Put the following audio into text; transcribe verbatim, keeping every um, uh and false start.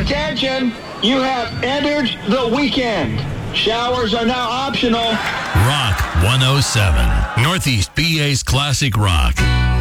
Attention, you have entered the weekend. Showers are now optional. Rock one oh seven, Northeast P A's classic rock.